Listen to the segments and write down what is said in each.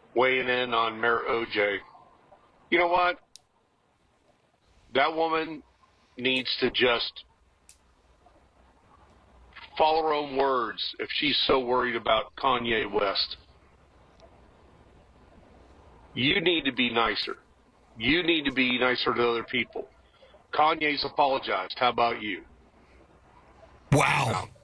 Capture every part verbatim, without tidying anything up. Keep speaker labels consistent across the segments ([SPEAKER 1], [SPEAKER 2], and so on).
[SPEAKER 1] weighing in on Mayor O J. You know what? That woman needs to just follow her own words if she's so worried about Kanye West. You need to be nicer. You need to be nicer to other people. Kanye's apologized. How about you?
[SPEAKER 2] Wow.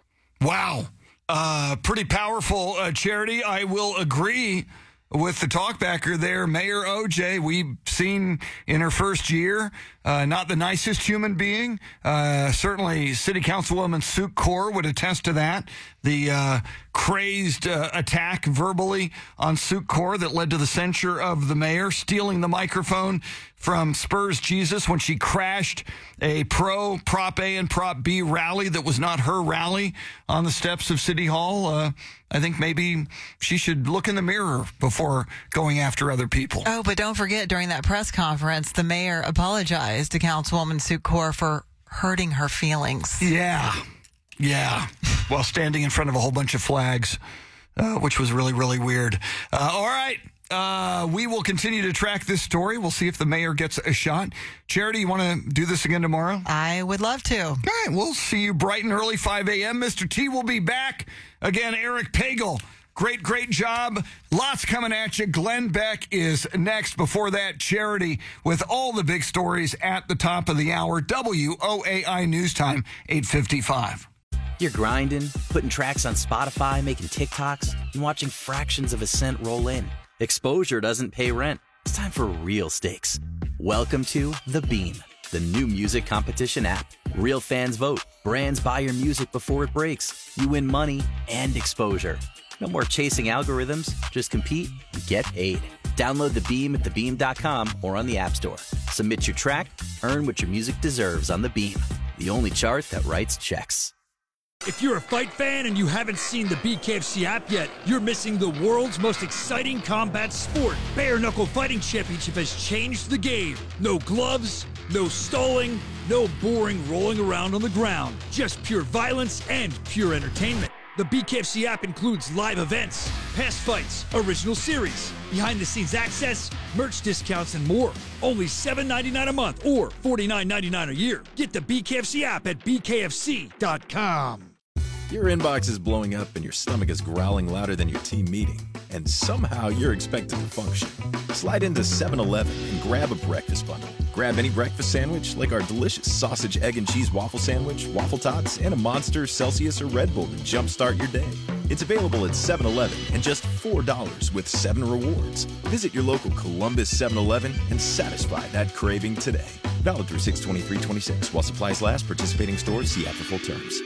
[SPEAKER 2] Wow. Uh, pretty powerful, uh, Charity. I will agree with the talkbacker there, Mayor O J. We've seen in her first year, uh, not the nicest human being. Uh, certainly City Councilwoman Sue Corr would attest to that. The uh, crazed uh, attack verbally on Sue Corr that led to the censure of the mayor, stealing the microphone from Spurs Jesus when she crashed a pro Prop A and Prop B rally that was not her rally on the steps of City Hall. Uh, I think maybe she should look in the mirror before going after other people.
[SPEAKER 3] Oh, but don't forget, during that press conference, the mayor apologized to Councilwoman Sue Corr for hurting her feelings.
[SPEAKER 2] Yeah. Yeah. While standing in front of a whole bunch of flags, uh, which was really, really weird. Uh, all right. Uh, we will continue to track this story. We'll see if the mayor gets a shot. Charity, you want to do this again tomorrow?
[SPEAKER 3] I would love to.
[SPEAKER 2] All right. We'll see you bright and early, five a.m. Mister T will be back. Again, Eric Pagel. Great, great job. Lots coming at you. Glenn Beck is next. Before that, Charity with all the big stories at the top of the hour. W O A I News Time, eight fifty-five.
[SPEAKER 4] You're grinding, putting tracks on Spotify, making TikToks, and watching fractions of a cent roll in. Exposure doesn't pay rent. It's time for real stakes. Welcome to The Beam, the new music competition app. Real fans vote. Brands buy your music before it breaks. You win money and exposure. No more chasing algorithms. Just compete and get paid. Download The Beam at the beam dot com or on the App Store. Submit your track, earn what your music deserves on The Beam, the only chart that writes checks.
[SPEAKER 5] If you're a fight fan and you haven't seen the B K F C app yet, you're missing the world's most exciting combat sport. Bare Knuckle Fighting Championship has changed the game. No gloves, no stalling, no boring rolling around on the ground. Just pure violence and pure entertainment. The B K F C app includes live events, past fights, original series, behind-the-scenes access, merch discounts, and more. Only seven dollars and ninety-nine cents a month or forty-nine ninety-nine a year. Get the B K F C app at b k f c dot com.
[SPEAKER 6] Your inbox is blowing up and your stomach is growling louder than your team meeting, and somehow you're expected to function. Slide into seven eleven and grab a breakfast bundle. Grab any breakfast sandwich like our delicious sausage, egg, and cheese waffle sandwich, waffle tots, and a Monster, Celsius, or Red Bull to jumpstart your day. It's available at seven eleven and just four dollars with seven rewards. Visit your local Columbus seven eleven and satisfy that craving today. Valid through six twenty-three twenty-six. While supplies last, participating stores, see app for full terms.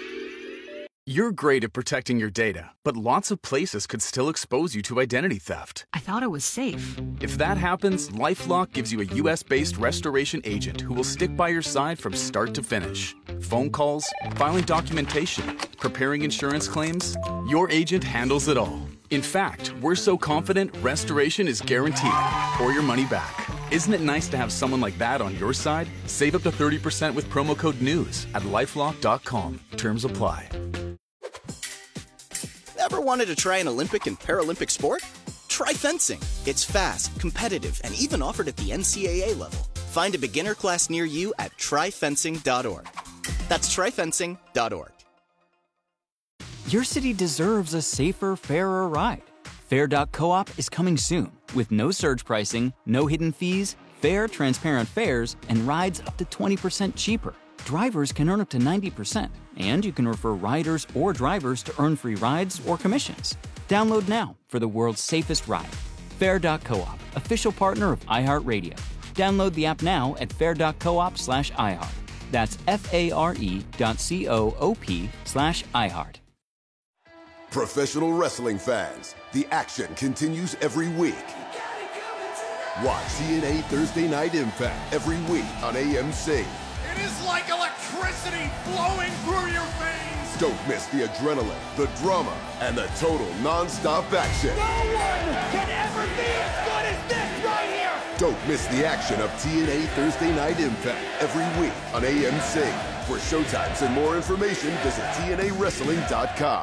[SPEAKER 7] You're great at protecting your data, but lots of places could still expose you to identity theft.
[SPEAKER 8] I thought it was safe.
[SPEAKER 7] If that happens, LifeLock gives you a U S-based restoration agent who will stick by your side from start to finish. Phone calls, filing documentation, preparing insurance claims, your agent handles it all. In fact, we're so confident restoration is guaranteed or your money back. Isn't it nice to have someone like that on your side? Save up to thirty percent with promo code NEWS at lifelock dot com. Terms apply.
[SPEAKER 9] Ever wanted to try an Olympic and Paralympic sport? Try fencing. It's fast, competitive, and even offered at the N C A A level. Find a beginner class near you at try fencing dot org. That's try fencing dot org.
[SPEAKER 10] Your city deserves a safer, fairer ride. Fair dot coop is coming soon with no surge pricing, no hidden fees, fair, transparent fares, and rides up to twenty percent cheaper. Drivers can earn up to ninety percent, and you can refer riders or drivers to earn free rides or commissions. Download now for the world's safest ride. Fair dot coop, official partner of iHeartRadio. Download the app now at fair dot coop slash iHeart. That's F-A-R-E dot C-O-O-P slash iHeart.
[SPEAKER 11] Professional wrestling fans, the action continues every week. Watch T N A Thursday Night Impact every week on A M C.
[SPEAKER 12] It is like electricity flowing through your veins.
[SPEAKER 11] Don't miss the adrenaline, the drama, and the total non-stop action.
[SPEAKER 12] No one can ever be as good as this right here.
[SPEAKER 11] Don't miss the action of T N A Thursday Night Impact every week on A M C. For showtimes and more information, visit T N A wrestling dot com.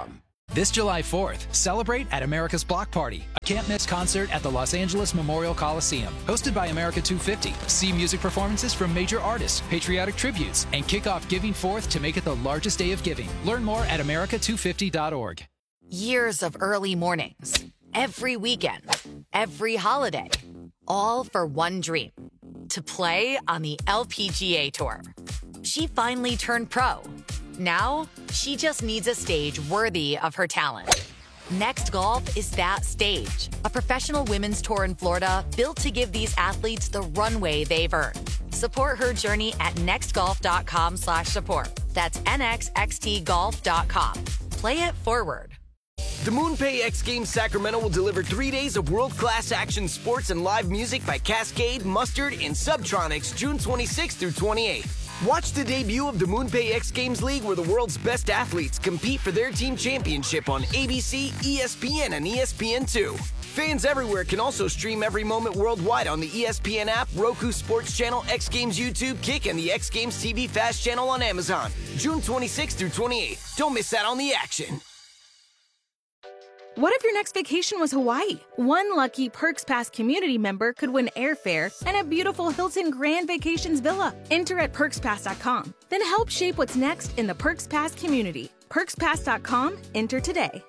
[SPEAKER 8] This July fourth, celebrate at America's Block Party, a can't-miss concert at the Los Angeles Memorial Coliseum. Hosted by America two fifty, see music performances from major artists, patriotic tributes, and kick off Giving Fourth to make it the largest day of giving. Learn more at america two fifty dot org.
[SPEAKER 13] Years of early mornings, every weekend, every holiday, all for one dream, to play on the L P G A Tour. She finally turned pro. Now, she just needs a stage worthy of her talent. Next Golf is that stage, a professional women's tour in Florida built to give these athletes the runway they've earned. Support her journey at nextgolf.com slash support. That's N X X T golf dot com. Play it forward.
[SPEAKER 14] The MoonPay X Games Sacramento will deliver three days of world-class action sports and live music by Cascade, Mustard, and Subtronics June twenty-sixth through twenty-eighth. Watch the debut of the MoonPay X Games League, where the world's best athletes compete for their team championship on A B C, E S P N, and E S P N two. Fans everywhere can also stream every moment worldwide on the E S P N app, Roku Sports Channel, X Games YouTube, Kick, and the X Games T V Fast Channel on Amazon. June twenty-sixth through twenty-eighth. Don't miss out on the action.
[SPEAKER 15] What if your next vacation was Hawaii? One lucky Perks Pass community member could win airfare and a beautiful Hilton Grand Vacations villa. Enter at perks pass dot com. Then help shape what's next in the Perks Pass community. perks pass dot com. Enter today.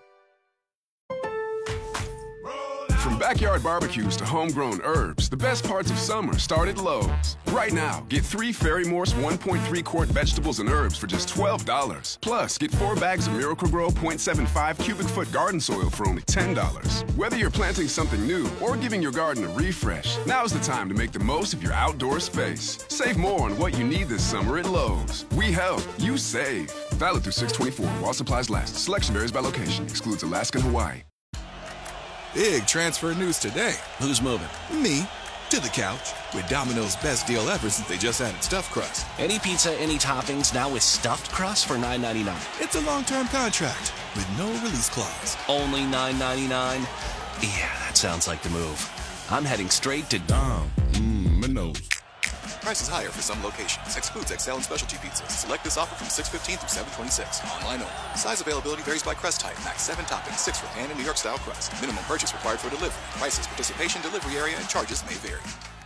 [SPEAKER 16] From backyard barbecues to homegrown herbs, the best parts of summer start at Lowe's. Right now, get three Fairy Morse one point three quart vegetables and herbs for just twelve dollars. Plus, get four bags of Miracle-Gro point seven five cubic foot garden soil for only ten dollars. Whether you're planting something new or giving your garden a refresh, now's the time to make the most of your outdoor space. Save more on what you need this summer at Lowe's. We help, you save. Valid through six twenty-four while supplies last. Selection varies by location. Excludes Alaska and Hawaii.
[SPEAKER 17] Big transfer news today. Who's moving? Me. To the couch. With Domino's best deal ever since they just added stuffed crust.
[SPEAKER 18] Any pizza, any toppings, now with stuffed crust for nine ninety-nine.
[SPEAKER 17] It's a long-term contract with no release clause.
[SPEAKER 18] Only nine ninety-nine? Yeah, that sounds like the move. I'm heading straight to Dom.
[SPEAKER 17] Mmm, Minos. Prices higher for some locations. Excludes X L and specialty pizzas. Select this offer from six fifteen through seven twenty-six. Online only. Size availability varies by crust type. Max seven toppings, six for pan and New York style crust. Minimum purchase required for delivery. Prices, participation, delivery area, and charges may vary.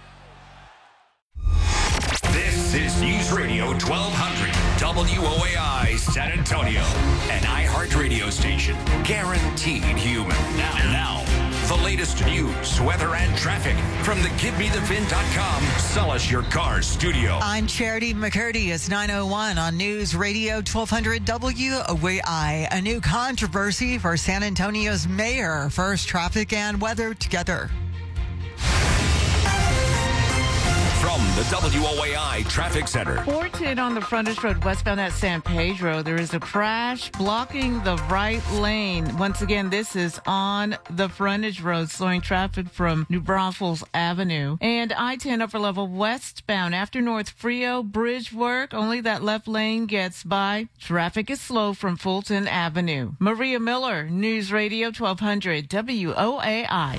[SPEAKER 19] This is News Radio twelve hundred W O A I San Antonio, an iHeart radio station, guaranteed human. Now, now, the latest news, weather, and traffic from the Give Me The Vin dot com Sell Us Your Car studio.
[SPEAKER 3] I'm Charity McCurdy. It's nine oh one on News Radio twelve hundred W O A I. A new controversy for San Antonio's mayor. First, traffic and weather together.
[SPEAKER 19] From the W O A I Traffic Center.
[SPEAKER 20] four ten on the frontage road westbound at San Pedro. There is a crash blocking the right lane. Once again, this is on the frontage road, slowing traffic from New Braunfels Avenue. And I ten upper level westbound after North Frio bridge work. Only that left lane gets by. Traffic is slow from Fulton Avenue. Maria Miller, News Radio twelve hundred W O A I.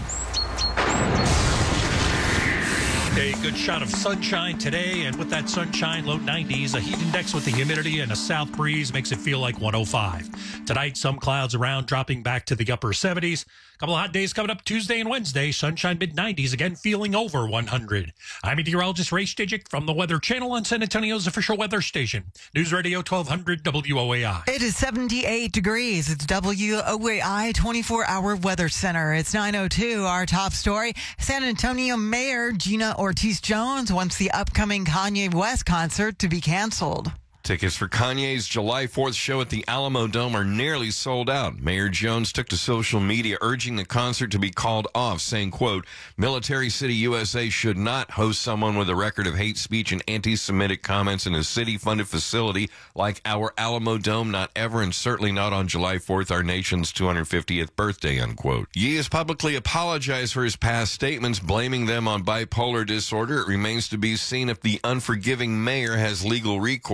[SPEAKER 5] A good shot of sunshine today, and with that sunshine, low nineties, a heat index with the humidity and a south breeze makes it feel like one oh five. Tonight, some clouds around, dropping back to the upper seventies. A couple of hot days coming up Tuesday and Wednesday. Sunshine mid nineties, again feeling over one hundred. I'm meteorologist Ray Stajic from the Weather Channel on San Antonio's official weather station. News Radio twelve hundred W O A I.
[SPEAKER 3] It is seventy-eight degrees. It's W O A I twenty-four hour Weather Center. It's nine oh two. Our top story, San Antonio Mayor Gina Ortiz-Jones wants the upcoming Kanye West concert to be canceled.
[SPEAKER 21] Tickets for Kanye's July fourth show at the Alamo Dome are nearly sold out. Mayor Jones took to social media urging the concert to be called off, saying, quote, Military City, U S A should not host someone with a record of hate speech and anti-Semitic comments in a city-funded facility like our Alamo Dome, not ever, and certainly not on July fourth, our nation's two hundred fiftieth birthday, unquote. Ye has publicly apologized for his past statements, blaming them on bipolar disorder. It remains to be seen if the unforgiving mayor has legal recourse to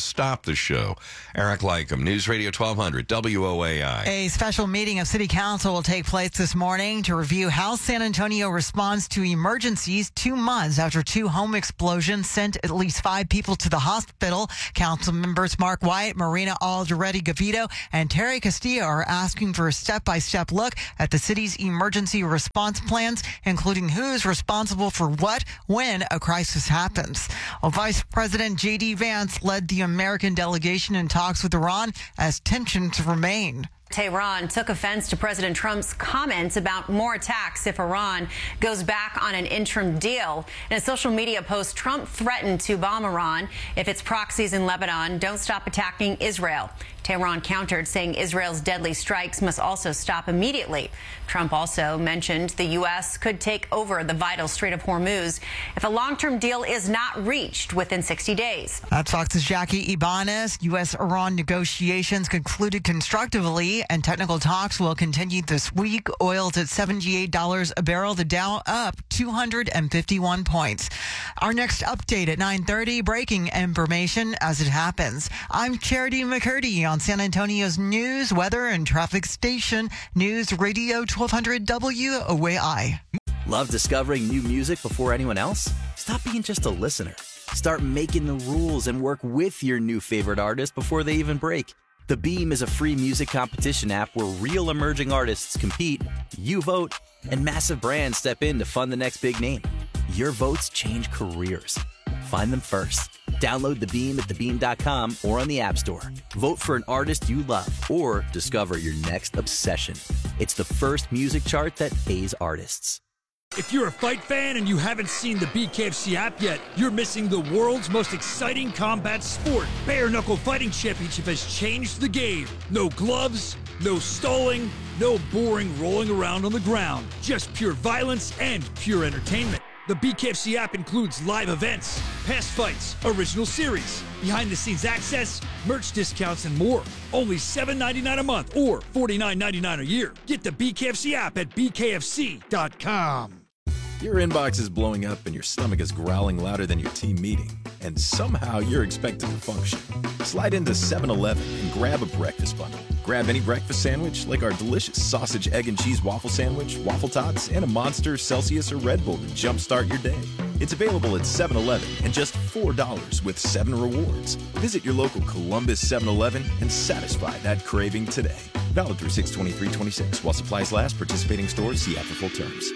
[SPEAKER 21] stop the show. Eric Lycum, News Radio twelve hundred, W O A I.
[SPEAKER 3] A special meeting of City Council will take place this morning to review how San Antonio responds to emergencies two months after two home explosions sent at least five people to the hospital. Council members Mark White, Marina Alderete-Gavito, and Terry Castillo are asking for a step-by-step look at the city's emergency response plans, including who's responsible for what when a crisis happens. Well, Vice President J D. Vance led the American delegation in talks with Iran as tensions remain.
[SPEAKER 1] Tehran took offense to President Trump's comments about more attacks if Iran goes back on an interim deal. In a social media post, Trump threatened to bomb Iran if its proxies in Lebanon don't stop attacking Israel. Tehran countered, saying Israel's deadly strikes must also stop immediately. Trump also mentioned the U S could take over the vital Strait of Hormuz if a long-term deal is not reached within sixty days.
[SPEAKER 3] That's Fox's Jackie Ibanez. U S-Iran negotiations concluded constructively, and technical talks will continue this week. Oil's at seventy-eight dollars a barrel. The Dow up two hundred fifty-one points. Our next update at nine thirty, breaking information as it happens. I'm Charity McCurdy on San Antonio's news, weather, and traffic station, News Radio twelve hundred W O A I.
[SPEAKER 4] Love discovering new music before anyone else? Stop being just a listener. Start making the rules and work with your new favorite artist before they even break. The Beam is a free music competition app where real emerging artists compete, you vote, and massive brands step in to fund the next big name. Your votes change careers. Find them first. Download The Beam at the beam dot com or on the App Store. Vote for an artist you love or discover your next obsession. It's the first music chart that pays artists.
[SPEAKER 5] If you're a fight fan and you haven't seen the B K F C app yet, you're missing the world's most exciting combat sport. Bare Knuckle Fighting Championship has changed the game. No gloves, no stalling, no boring rolling around on the ground. Just pure violence and pure entertainment. The B K F C app includes live events, past fights, original series, behind-the-scenes access, merch discounts, and more. Only seven ninety-nine a month or forty-nine ninety-nine a year. Get the B K F C app at b k f c dot com.
[SPEAKER 6] Your inbox is blowing up and your stomach is growling louder than your team meeting, and somehow you're expected to function. Slide into seven eleven and grab a breakfast bundle. Grab any breakfast sandwich like our delicious sausage, egg, and cheese waffle sandwich, waffle tots, and a Monster, Celsius, or Red Bull to jumpstart your day. It's available at seven eleven and just four dollars with seven rewards. Visit your local Columbus seven eleven and satisfy that craving today. Valid through six twenty-three twenty-six. While supplies last, participating stores see app for full terms.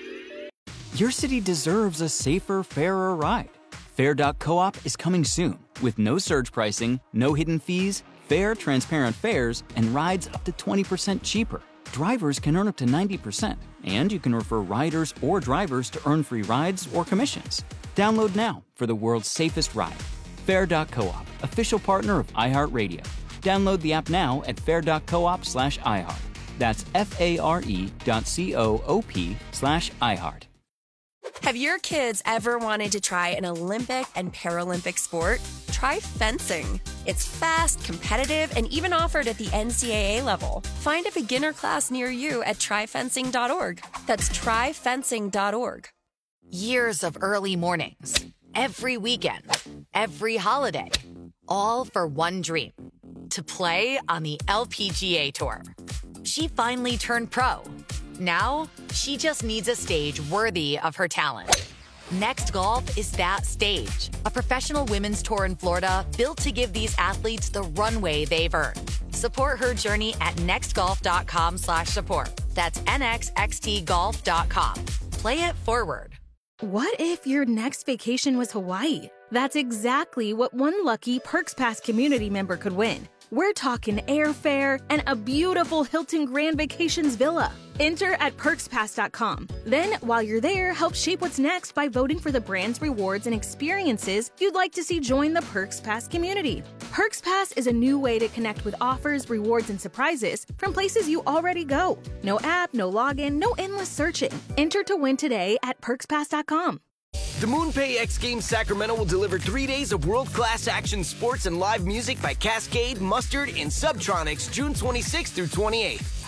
[SPEAKER 10] Your city deserves a safer, fairer ride. Fair dot coop is coming soon with no surge pricing, no hidden fees, fair, transparent fares, and rides up to twenty percent cheaper. Drivers can earn up to ninety percent, and you can refer riders or drivers to earn free rides or commissions. Download now for the world's safest ride. Fair dot coop, official partner of iHeartRadio. Download the app now at fair dot coop slash iHeart. That's F-A-R-E dot C-O-O-P slash iHeart.
[SPEAKER 22] Have your kids ever wanted to try an Olympic and Paralympic sport? Try fencing. It's fast, competitive, and even offered at the N C double A level. Find a beginner class near you at try fencing dot org. That's try fencing dot org.
[SPEAKER 13] Years of early mornings, every weekend, every holiday, all for one dream, to play on the L P G A Tour. She finally turned pro. Now, she just needs a stage worthy of her talent. Next Golf is that stage. A professional women's tour in Florida built to give these athletes the runway they've earned. Support her journey at next golf dot com slash support. That's N X X T golf dot com. Play it forward.
[SPEAKER 15] What if your next vacation was Hawaii? That's exactly what one lucky Perks Pass community member could win. We're talking airfare and a beautiful Hilton Grand Vacations villa. Enter at perks pass dot com. Then, while you're there, help shape what's next by voting for the brands, rewards, and experiences you'd like to see join the Perks Pass community. Perks Pass is a new way to connect with offers, rewards, and surprises from places you already go. No app, no login, no endless searching. Enter to win today at perks pass dot com.
[SPEAKER 14] The MoonPay X Games Sacramento will deliver three days of world-class action sports and live music by Cascade, Mustard, and Subtronics June twenty-sixth through twenty-eighth.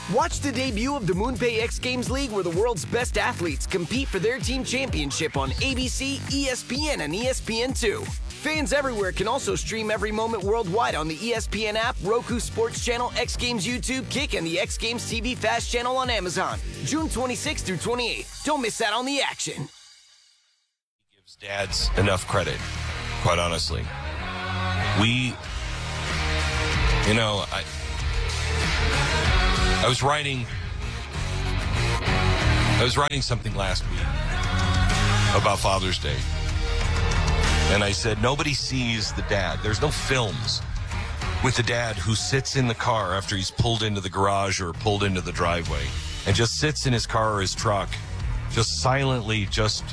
[SPEAKER 14] Watch the debut of the MoonPay X Games League, where the world's best athletes compete for their team championship on A B C, E S P N, and E S P N two. Fans everywhere can also stream every moment worldwide on the E S P N app, Roku Sports Channel, X Games YouTube, Kick, and the X Games T V Fast channel on Amazon. June twenty-sixth through twenty-eighth. Don't miss out on the action.
[SPEAKER 2] Gives dads enough credit, quite honestly. We, you know, I, I was writing, I was writing something last week about Father's Day. And I said, nobody sees the dad. There's no films with the dad who sits in the car after he's pulled into the garage or pulled into the driveway and just sits in his car or his truck, just silently just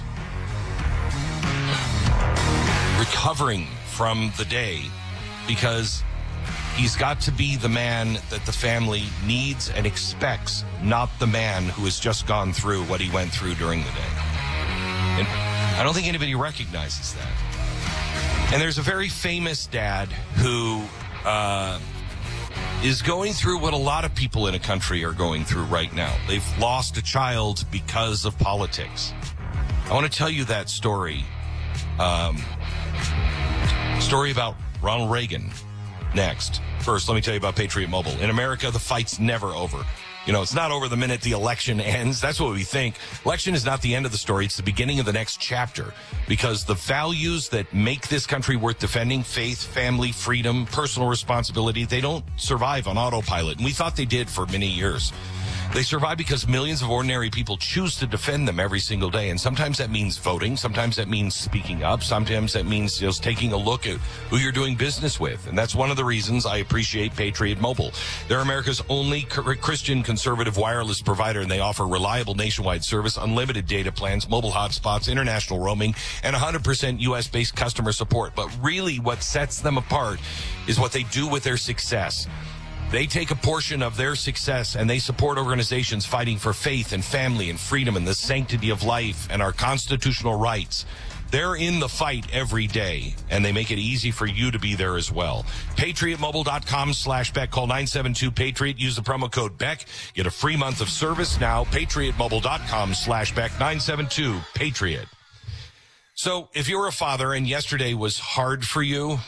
[SPEAKER 2] recovering from the day, because he's got to be the man that the family needs and expects, not the man who has just gone through what he went through during the day. And I don't think anybody recognizes that. And there's a very famous dad who uh, is going through what a lot of people in a country are going through right now. They've lost a child because of politics. I want to tell you that story. Um, story about Ronald Reagan next. First, let me tell you about Patriot Mobile. In America, the fight's never over. You know, it's not over the minute the election ends. That's what we think. Election is not the end of the story. It's the beginning of the next chapter, because the values that make this country worth defending, faith, family, freedom, personal responsibility, they don't survive on autopilot. And we thought they did for many years. They survive because millions of ordinary people choose to defend them every single day. And sometimes that means voting. Sometimes that means speaking up. Sometimes that means just taking a look at who you're doing business with. And that's one of the reasons I appreciate Patriot Mobile. They're America's only Christian conservative wireless provider, and they offer reliable nationwide service, unlimited data plans, mobile hotspots, international roaming, and one hundred percent U S-based customer support. But really what sets them apart is what they do with their success. They take a portion of their success and they support organizations fighting for faith and family and freedom and the sanctity of life and our constitutional rights. They're in the fight every day, and they make it easy for you to be there as well. PatriotMobile.com slash Beck. Call nine seven two Patriot. Use the promo code Beck. Get a free month of service now. PatriotMobile.com slash Beck. nine seven two Patriot. So if you're a father and yesterday was hard for you,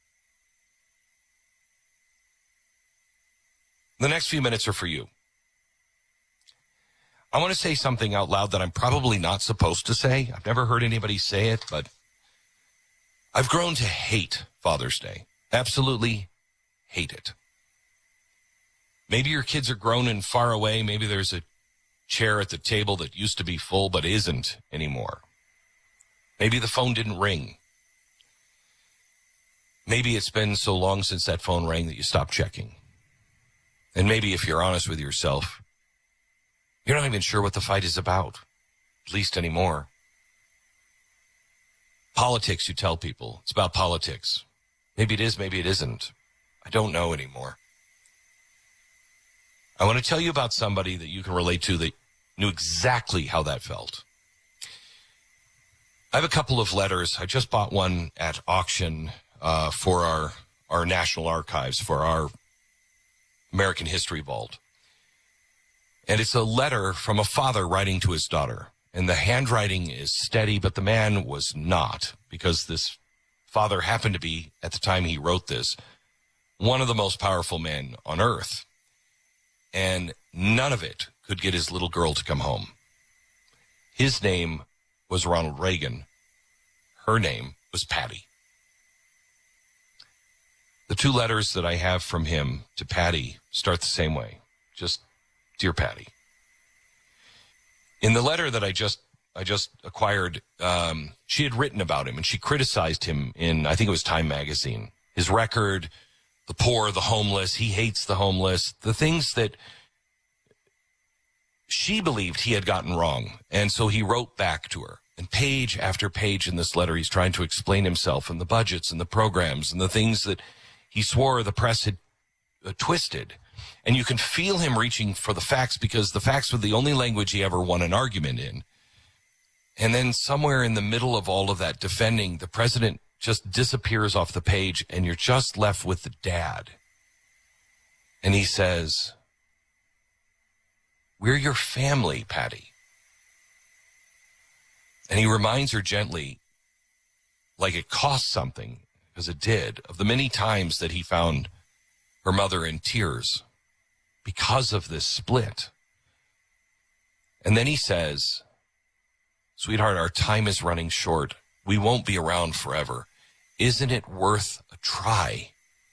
[SPEAKER 2] the next few minutes are for you. I want to say something out loud that I'm probably not supposed to say. I've never heard anybody say it, but I've grown to hate Father's Day. Absolutely hate it. Maybe your kids are grown and far away. Maybe there's a chair at the table that used to be full but isn't anymore. Maybe the phone didn't ring. Maybe it's been so long since that phone rang that you stopped checking. And maybe if you're honest with yourself, you're not even sure what the fight is about, at least anymore. Politics, you tell people. It's about politics. Maybe it is, maybe it isn't. I don't know anymore. I want to tell you about somebody that you can relate to that knew exactly how that felt. I have a couple of letters. I just bought one at auction uh, for our, our National Archives, for our American History Vault. And it's a letter from a father writing to his daughter. And the handwriting is steady, but the man was not, because this father happened to be, at the time he wrote this, one of the most powerful men on earth. And none of it could get his little girl to come home. His name was Ronald Reagan. Her name was Patty. The two letters that I have from him to Patty start the same way. Just, dear Patty. In the letter that I just I just acquired, um, she had written about him, and she criticized him in, I think it was Time magazine. His record, the poor, the homeless, he hates the homeless, the things that she believed he had gotten wrong. And so he wrote back to her. And page after page in this letter, he's trying to explain himself and the budgets and the programs and the things that he swore the press had uh, twisted. And you can feel him reaching for the facts, because the facts were the only language he ever won an argument in. And then somewhere in the middle of all of that defending, the president just disappears off the page, and you're just left with the dad. And he says, We're your family, Patty. And he reminds her gently, like it cost something, because it did, of the many times that he found her mother in tears because of this split. And then he says, sweetheart, our time is running short. We won't be around forever. Isn't it worth a try?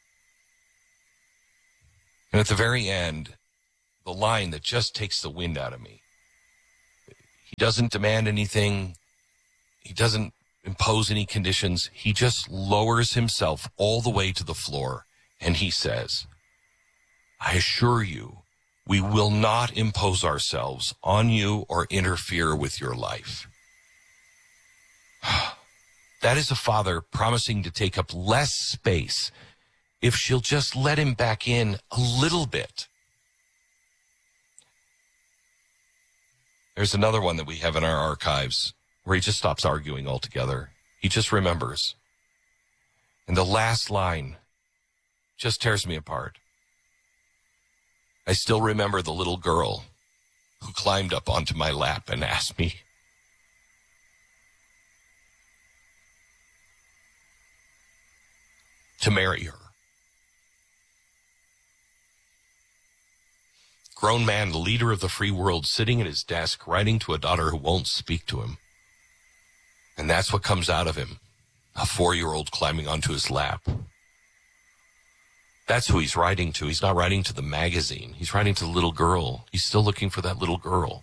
[SPEAKER 2] And at the very end, the line that just takes the wind out of me. He doesn't demand anything. He doesn't impose any conditions. He just lowers himself all the way to the floor, and he says, I assure you, we will not impose ourselves on you or interfere with your life. That is a father promising to take up less space if she'll just let him back in a little bit. There's another one that we have in our archives where he just stops arguing altogether. He just remembers. And the last line just tears me apart. I still remember the little girl who climbed up onto my lap and asked me to marry her. Grown man, the leader of the free world, sitting at his desk, writing to a daughter who won't speak to him. And that's what comes out of him, a four-year-old climbing onto his lap. That's who he's writing to. He's not writing to the magazine. He's writing to the little girl. He's still looking for that little girl.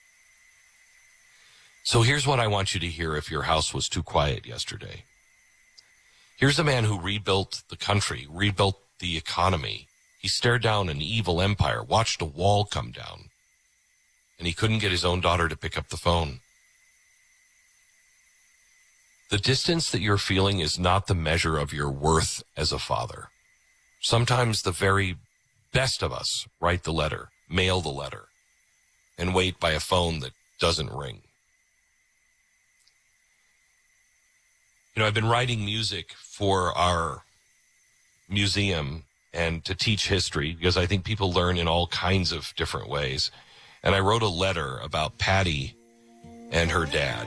[SPEAKER 2] So here's what I want you to hear if your house was too quiet yesterday. Here's a man who rebuilt the country, rebuilt the economy. He stared down an evil empire, watched a wall come down, and he couldn't get his own daughter to pick up the phone. The distance that you're feeling is not the measure of your worth as a father. Sometimes the very best of us write the letter, mail the letter, and wait by a phone that doesn't ring. You know, I've been writing music for our museum and to teach history because I think people learn in all kinds of different ways. And I wrote a letter about Patty and her dad.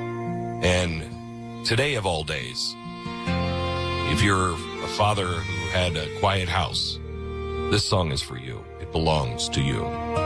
[SPEAKER 2] And today of all days, if you're a father who had a quiet house, this song is for you. It belongs to you.